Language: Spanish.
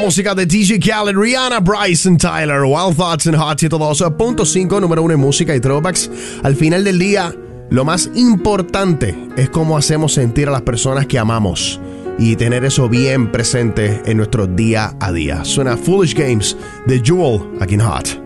música de DJ Khaled, Rihanna, Bryson Tyler, Wild Thoughts en Hot 102.5, número 1 en música y throwbacks. Al final del día, lo más importante es cómo hacemos sentir a las personas que amamos y tener eso bien presente en nuestro día a día. Suena Foolish Games de Jewel aquí en Hot.